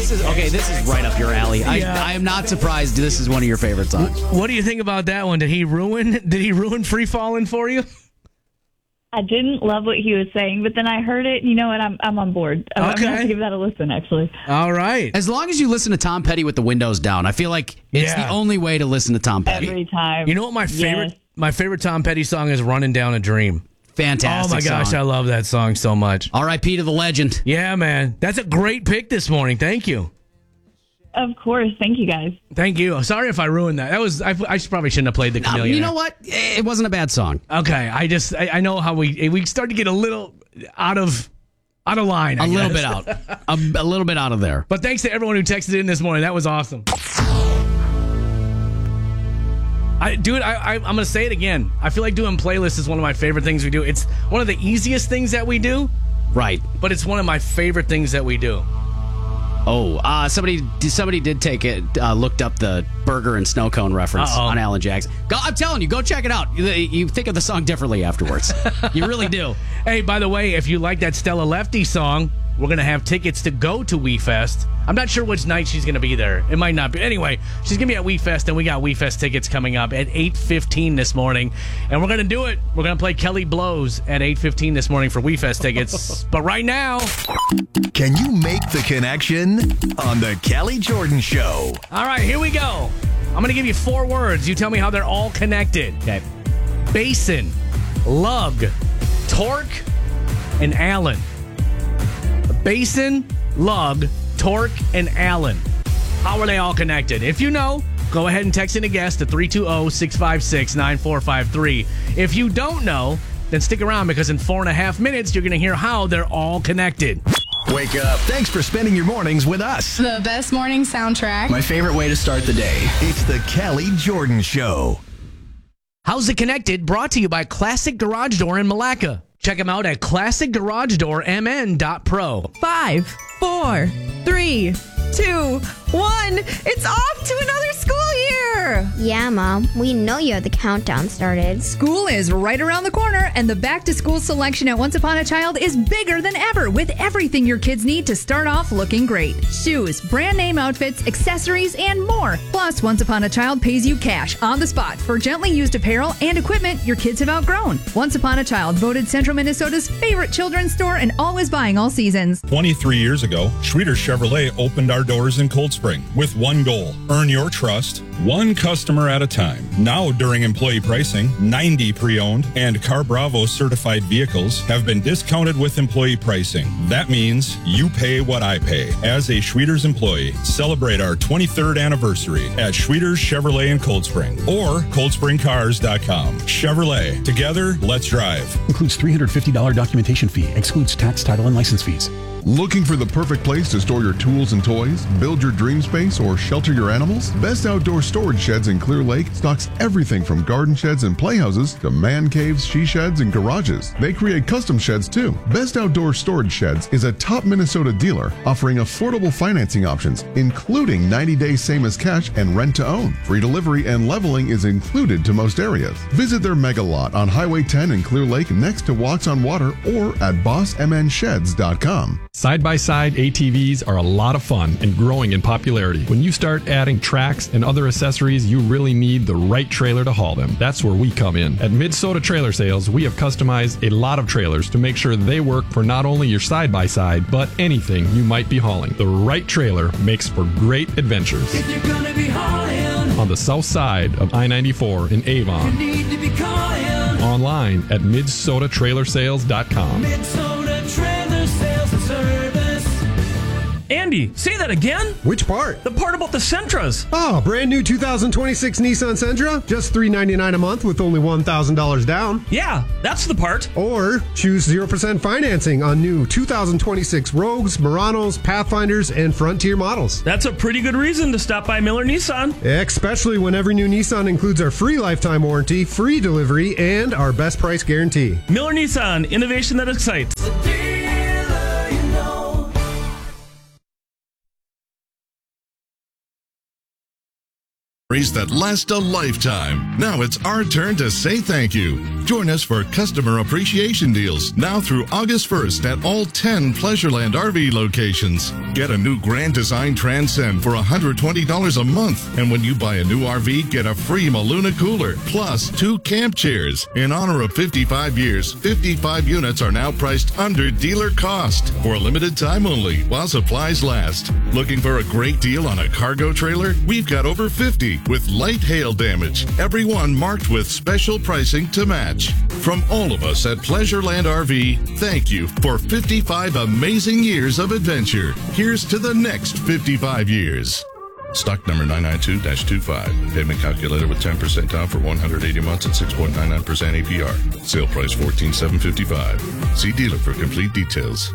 This is right up your alley. I am not surprised this is one of your favorite songs. What do you think about that one? Did he ruin Free Fallin' for you? I didn't love what he was saying, but then I heard it, and you know what? I'm on board. I'm going to have to give that a listen, actually. All right. As long as you listen to Tom Petty with the windows down, I feel like it's the only way to listen to Tom Petty. Every time. You know what my favorite Tom Petty song is Running Down a Dream. Fantastic. Oh my gosh, I love that song so much. R.I.P. to the legend. Yeah, man. That's a great pick this morning. Thank you. Of course. Thank you, guys. Thank you. Sorry if I ruined that. I probably shouldn't have played the Chameleon. You know what? It wasn't a bad song. Okay. I know how we start to get a little out of line. A little bit out. A little bit out of there. But thanks to everyone who texted in this morning. That was awesome. I'm going to say it again. I feel like doing playlists is one of my favorite things we do. It's one of the easiest things that we do. Right. But it's one of my favorite things that we do. Oh, somebody did take it, looked up the burger and snow cone reference on Alan Jackson. I'm telling you, go check it out. You think of the song differently afterwards. You really do. Hey, by the way, if you like that Stella Lefty song, we're going to have tickets to go to WeFest. I'm not sure which night she's going to be there. It might not be. Anyway, she's going to be at WeFest, and we got WeFest tickets coming up at 8:15 this morning. And we're going to do it. We're going to play Kelly Blows at 8:15 this morning for WeFest tickets. But right now... Can you make the connection on the Kelly Jordan Show? All right, here we go. I'm going to give you 4 words. You tell me how they're all connected. Okay. Basin, lug, torque, and Allen. Basin, lug, torque, and Allen. How are they all connected? If you know, go ahead and text in a guess to 320-656-9453. If you don't know, then stick around because in 4.5 minutes, you're going to hear how they're all connected. Wake up. Thanks for spending your mornings with us. The best morning soundtrack. My favorite way to start the day. It's the Kelly Jordan Show. How's It Connected? Brought to you by Classic Garage Door in Malacca. Check them out at classicgaragedoormn.pro. 5, 4, 3, 2, 1. It's off to another school year. Yeah, Mom. We know you have the countdown started. School is right around the corner, and the back-to-school selection at Once Upon a Child is bigger than ever with everything your kids need to start off looking great. Shoes, brand-name outfits, accessories, and more. Plus, Once Upon a Child pays you cash on the spot for gently used apparel and equipment your kids have outgrown. Once Upon a Child, voted Central Minnesota's favorite children's store and always buying all seasons. 23 years ago, Schroeder Chevrolet opened our doors in Cold Spring with one goal: earn your trust, one customer at a time. Now, during employee pricing, 90 pre-owned and Car Bravo certified vehicles have been discounted with employee pricing. That means you pay what I pay. As a Schroeder's employee, celebrate our 23rd anniversary at Schroeder's Chevrolet in Cold Spring or coldspringcars.com. Chevrolet, together, let's drive. Includes $350 documentation fee. Excludes tax, title, and license fees. Looking for the perfect place to store your tools and toys, build your dream space, or shelter your animals? Best Outdoor Storage Sheds in Clear Lake stocks everything from garden sheds and playhouses to man caves, she sheds, and garages. They create custom sheds too. Best Outdoor Storage Sheds is a top Minnesota dealer offering affordable financing options, including 90-day same as cash and rent to own. Free delivery and leveling is included to most areas. Visit their mega lot on Highway 10 in Clear Lake next to Walks on Water or at bossmnsheds.com. Side-by-side ATVs are a lot of fun and growing in popularity. When you start adding tracks and other accessories, you really need the right trailer to haul them. That's where we come in. At Minnesota Trailer Sales, we have customized a lot of trailers to make sure they work for not only your side-by-side, but anything you might be hauling. The right trailer makes for great adventures. If you're gonna be hauling on the south side of I-94 in Avon. you need to be calling Online at MinnesotaTrailerSales.com. Minnesota Trailer Sales and Service. Andy, say that again. Which part? The part about the Sentras. Oh, brand new 2026 Nissan Sentra. Just $399 a month with only $1,000 down. Yeah, that's the part. Or choose 0% financing on new 2026 Rogues, Muranos, Pathfinders, and Frontier models. That's a pretty good reason to stop by Miller Nissan. Especially when every new Nissan includes our free lifetime warranty, free delivery, and our best price guarantee. Miller Nissan, innovation that excites. That last a lifetime. Now it's our turn to say thank you. Join us for customer appreciation deals now through August 1st at all 10 Pleasureland RV locations. Get a new Grand Design Transcend for $120 a month. And when you buy a new RV, get a free Maluna cooler plus 2 camp chairs. In honor of 55 years, 55 units are now priced under dealer cost for a limited time only while supplies last. Looking for a great deal on a cargo trailer? We've got over 50 with light hail damage, every one marked with special pricing to match. From all of us at Pleasureland RV, thank you for 55 amazing years of adventure. Here's to the next 55 years. Stock number 992-25. Payment calculator with 10% down for 180 months at 6.99% APR. Sale price $14,755. See dealer for complete details.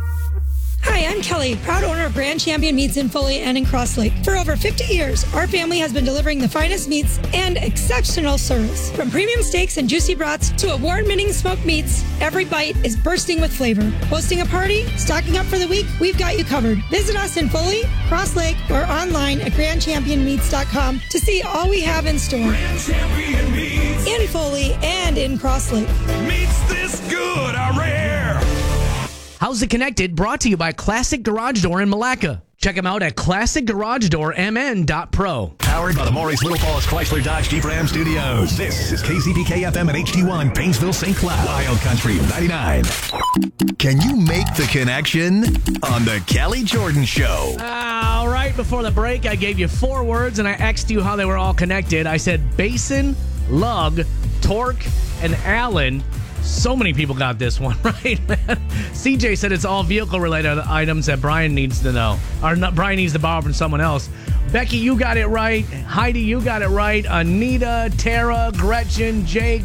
Hi, I'm Kelly, proud owner of Grand Champion Meats in Foley and in Cross Lake. For over 50 years, our family has been delivering the finest meats and exceptional service. From premium steaks and juicy brats to award-winning smoked meats, every bite is bursting with flavor. Hosting a party? Stocking up for the week? We've got you covered. Visit us in Foley, Cross Lake, or online at grandchampionmeats.com to see all we have in store. Grand Champion Meats. In Foley and in Cross Lake. Meats this good are rare. How's It Connected? Brought to you by Classic Garage Door in Malacca. Check them out at classicgaragedoormn.pro. Powered by the Maurice Little Falls Chrysler Dodge Jeep Ram Studios. This is KCBK FM and HD1 Painesville, St. Cloud. Wild Country 99. Can you make the connection on the Kelly Jordan Show? All right, before the break, I gave you 4 words and I asked you how they were all connected. I said basin, lug, torque, and Allen. So many people got this one right, man. CJ said it's all vehicle-related items that Brian needs to know. Or not, Brian needs to borrow from someone else. Becky, you got it right. Heidi, you got it right. Anita, Tara, Gretchen, Jake.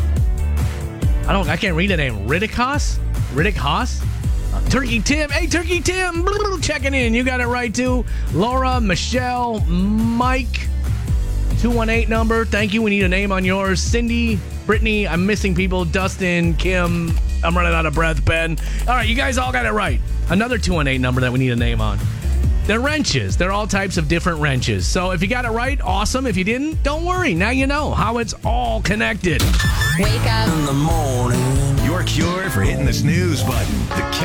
I can't read the name. Riddick Haas? Turkey Tim. Hey, Turkey Tim. Checking in. You got it right, too. Laura, Michelle, Mike. 218 number. Thank you. We need a name on yours. Cindy, Brittany, I'm missing people. Dustin, Kim, I'm running out of breath. Ben. All right, you guys all got it right. Another 218 number that we need a name on. They're wrenches. They're all types of different wrenches. So if you got it right, awesome. If you didn't, don't worry. Now you know how it's all connected. Wake up in the morning. Your cure for hitting the snooze button. The